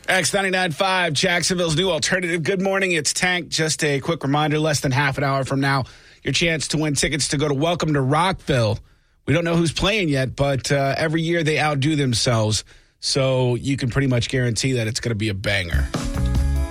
X99.5, Jacksonville's new alternative. Good morning, it's Tank. Just a quick reminder, less than half an hour from now, your chance to win tickets to go to Welcome to Rockville. We don't know who's playing yet, but every year they outdo themselves, so you can pretty much guarantee that it's going to be a banger.